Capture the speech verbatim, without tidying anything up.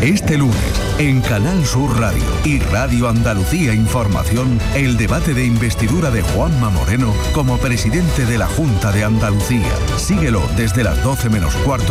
Este lunes, en Canal Sur Radio y Radio Andalucía Información, el debate de investidura de Juanma Moreno como presidente de la Junta de Andalucía. Síguelo desde las doce menos cuarto